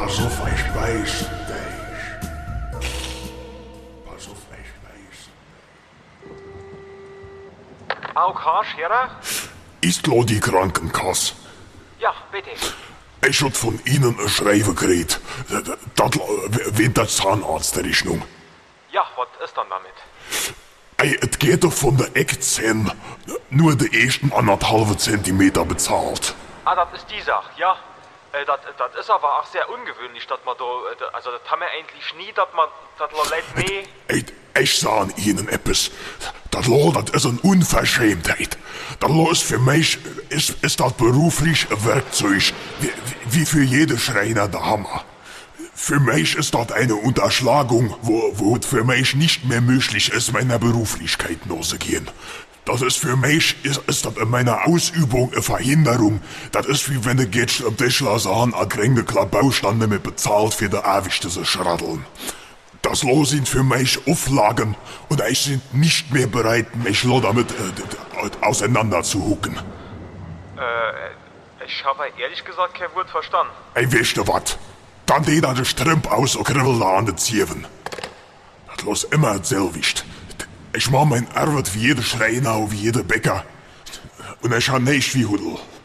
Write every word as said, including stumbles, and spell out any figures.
Pass auf, ich weiß dich. Pass auf, ich weiß. Auch Karsch, Herr? Ist lo die Krankenkasse? Ja, bitte. Ich hab von Ihnen ein Schreiben gekriegt. Das wird der Zahnarztrechnung. Ja, was ist dann damit? Ey, es geht doch von der Eckzähne nur die ersten anderthalb Zentimeter bezahlt. Ah, das ist die Sache, ja. Äh, das, das ist aber auch sehr ungewöhnlich, dass man da, äh, also das haben wir eigentlich nie, dass man, das Leute mehr... Ey, ich sag Ihnen etwas. Das Lo, das ist eine Unverschämtheit. Das Lo ist für mich, ist, ist das beruflich ein Werkzeug, wie, wie für jede Schreiner der Hammer. Für mich ist das eine Unterschlagung, wo, wo es für mich nicht mehr möglich ist, meiner Beruflichkeit loszugehen. Das ist für mich, ist, ist das in meiner Ausübung eine Verhinderung. Das ist wie wenn du gehst am Tischler sagen, a gränge Bausteine mit bezahlt für die ewigste zu schraddeln. Das Lo sind für mich Auflagen und ich sind nicht mehr bereit, mich lo damit äh, auseinander zu hucken. Äh, ich habe ehrlich gesagt kein Wort verstanden. Ey, weißt du wat? Dann die da de Strümp aus und kribbel da an de Zieven. Das los immer selwicht. Ich mach mein Arbeit wie jeder Schreiner und wie jeder Bäcker. Und ich hab nicht wie Hudel.